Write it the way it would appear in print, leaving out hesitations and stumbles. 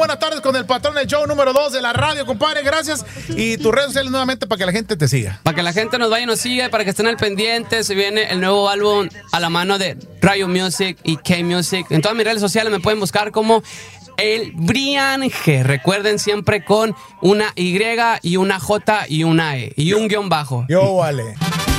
buenas tardes con el patrón del show número 2 de la radio, compadre. Gracias. Y tus redes sociales nuevamente para que la gente te siga. Para que la gente nos vaya y nos siga, para que estén al pendiente. Se viene el nuevo álbum a la mano de Rayo Music y K-Music. En todas mis redes sociales me pueden buscar como El Brian G. Recuerden siempre con una Y y una J y una E y un guión bajo. Yo, vale.